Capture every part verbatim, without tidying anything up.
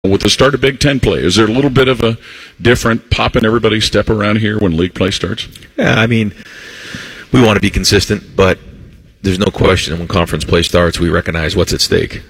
With the start of Big Ten play, is there a little bit of a different pop in everybody's step around here when league play starts? Yeah, I mean, we want to be consistent, but there's no question when conference play starts, we recognize what's at stake.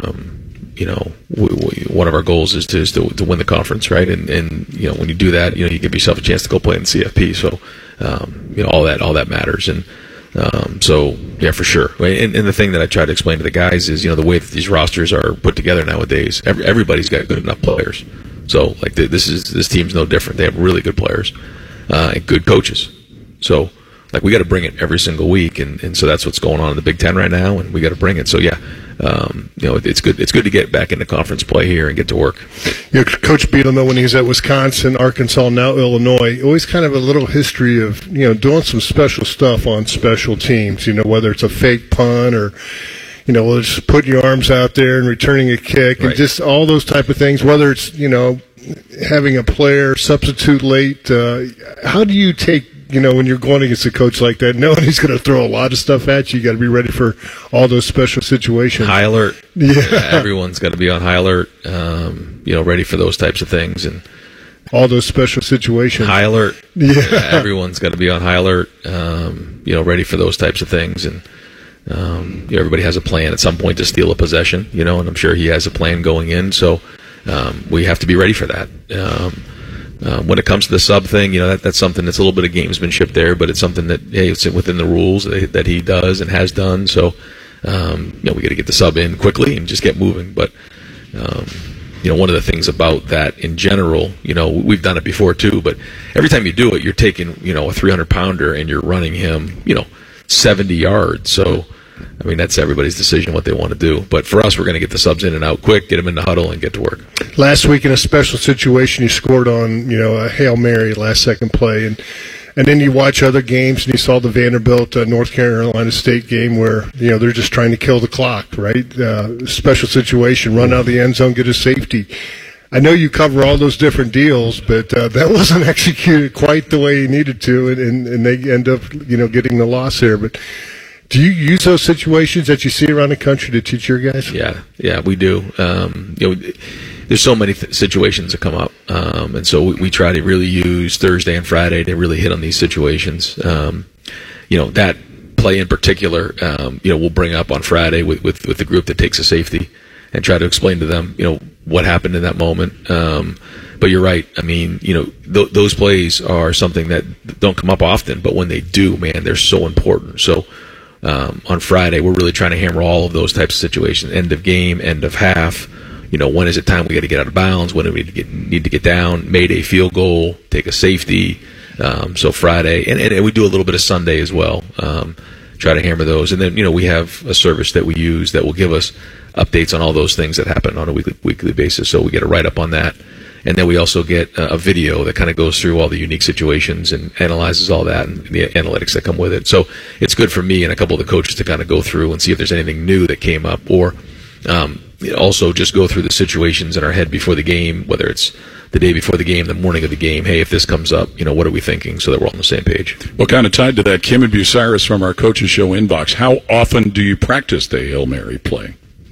Um, you know, we, we, one of our goals is to, is to to win the conference, right? And and you know, when you do that, you know, you give yourself a chance to go play in the C F P. So, um, you know, all that all that matters. And um, so, yeah, for sure. And, and the thing that I try to explain to the guys is, you know, the way that these rosters are put together nowadays, every, everybody's got good enough players. So, like, the, this is this team's no different. They have really good players uh, and good coaches. So, like, we got to bring it every single week, and, and so that's what's going on in the Big Ten right now, and we got to bring it. So, yeah, um, you know, it's good. It's good to get back into conference play here and get to work. You know, Coach Bielema, when he was at Wisconsin, Arkansas, now Illinois, always kind of a little history of, you know, doing some special stuff on special teams. You know, whether it's a fake punt or, you know, just putting your arms out there and returning a kick, and right. just all those type of things. Whether it's, you know, having a player substitute late, uh, how do you take, you know, when you're going against a coach like that, knowing he's going to throw a lot of stuff at you, you got to be ready for all those special situations. High alert. Yeah. Uh, everyone's got to be on high alert, um, you know, ready for those types of things. And all those special situations. High alert. Yeah. Uh, everyone's got to be on high alert, um, you know, ready for those types of things. And um, you know, everybody has a plan at some point to steal a possession, you know, and I'm sure he has a plan going in. So um, we have to be ready for that. Um, Uh, when it comes to the sub thing, you know, that, that's something that's a little bit of gamesmanship there, but it's something that, hey, it's within the rules that, that he does and has done. So, um, you know, we got to get the sub in quickly and just get moving. But, um, you know, one of the things about that in general, you know, we've done it before too, but every time you do it, you're taking, you know, a three hundred pounder and you're running him, you know, seventy yards. So, I mean, that's everybody's decision what they want to do. But for us, we're going to get the subs in and out quick, get them in the huddle, and get to work. Last week in a special situation, you scored on, you know, a Hail Mary last second play. And and then you watch other games, and you saw the Vanderbilt uh, North Carolina State game where, you know, they're just trying to kill the clock, right? Uh, special situation, run out of the end zone, get a safety. I know you cover all those different deals, but uh, that wasn't executed quite the way you needed to, and, and, and they end up, you know, getting the loss there. But do you use those situations that you see around the country to teach your guys? Yeah, yeah, we do. Um, you know, there's so many th- situations that come up, um, and so we, we try to really use Thursday and Friday to really hit on these situations. Um, you know, that play in particular, um, you know, we'll bring up on Friday with, with, with the group that takes a safety and try to explain to them, you know, what happened in that moment. Um, but you're right. I mean, you know, th- those plays are something that don't come up often, but when they do, man, they're so important. So, Um, on Friday, we're really trying to hammer all of those types of situations. End of game, end of half. You know, when is it time we got to get out of bounds? When do we need to get, need to get down? Mayday field goal, take a safety. Um, so Friday, and, and we do a little bit of Sunday as well. Um, try to hammer those. And then, you know, we have a service that we use that will give us updates on all those things that happen on a weekly, weekly basis. So we get a write-up on that. And then we also get a video that kind of goes through all the unique situations and analyzes all that and the analytics that come with it. So it's good for me and a couple of the coaches to kind of go through and see if there's anything new that came up, or um, also just go through the situations in our head before the game, whether it's the day before the game, the morning of the game. Hey, if this comes up, you know, what are we thinking, so that we're all on the same page. Well, kind of tied to that, Kim and Bucyrus from our Coaches Show inbox, how often do you practice the Hail Mary play?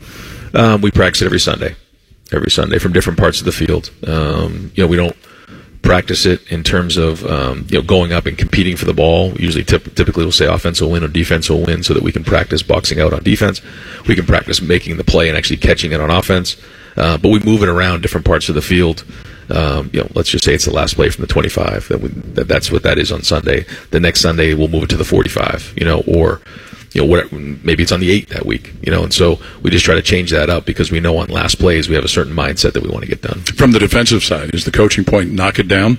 Um, we practice it every Sunday. Every Sunday from different parts of the field. Um, you know, we don't practice it in terms of um, you know, going up and competing for the ball. Usually, tip- typically, we'll say offense will win or defense will win, so that we can practice boxing out on defense. We can practice making the play and actually catching it on offense. Uh, but we move it around different parts of the field. Um, you know, let's just say it's the last play from the twenty-five. That, we, that that's what that is on Sunday. The next Sunday, we'll move it to the forty-five. You know, or you know, what, maybe it's on the eight that week, you know, and so we just try to change that up because we know on last plays we have a certain mindset that we want to get done. From the defensive side, is the coaching point knock it down?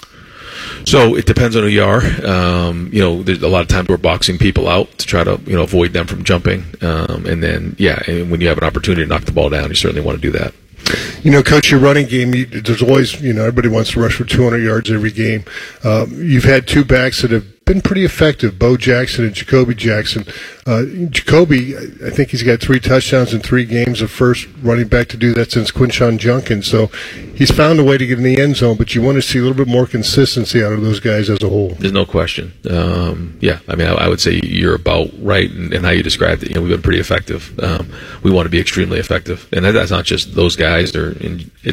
So it depends on who you are. Um, you know, there's a lot of times we're boxing people out to try to, you know, avoid them from jumping. Um, and then, yeah, and when you have an opportunity to knock the ball down, you certainly want to do that. You know, Coach, your running game, you, there's always, you know, everybody wants to rush for two hundred yards every game. Um, you've had two backs that have been pretty effective. Bo Jackson and Jacoby Jackson. Uh, Jacoby, I think he's got three touchdowns in three games, the first running back to do that since Quinshon Judkins. So he's found a way to get in the end zone, but you want to see a little bit more consistency out of those guys as a whole. There's no question. Um, yeah, I mean, I, I would say you're about right in, in how you described it. You know, we've been pretty effective. Um, we want to be extremely effective, and that, that's not just those guys. Or in, it,